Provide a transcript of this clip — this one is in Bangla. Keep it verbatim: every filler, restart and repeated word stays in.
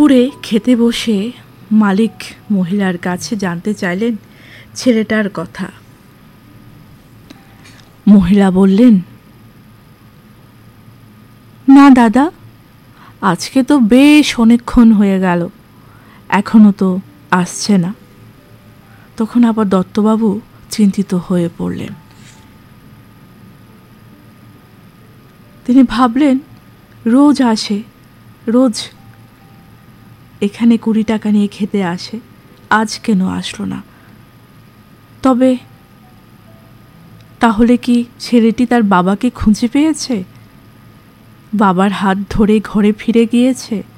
দুপুরে খেতে বসে মালিক মহিলার কাছে জানতে চাইলেন ছেলেটার কথা। মহিলা বললেন, না দাদা, আজকে তো বেশ অনেকক্ষণ হয়ে গেল, এখনো তো আসছে না। তখন আবার দত্তবাবু চিন্তিত হয়ে পড়লেন। তিনি ভাবলেন, রোজ আসে, রোজ এখানে কুড়ি টাকা নিয়ে খেতে আসে, আজ কেন আসলো না? তবে তাহলে কি ছেলেটি তার বাবাকে খুঁজে পেয়েছে, বাবার হাত ধরে ঘরে ফিরে গিয়েছে?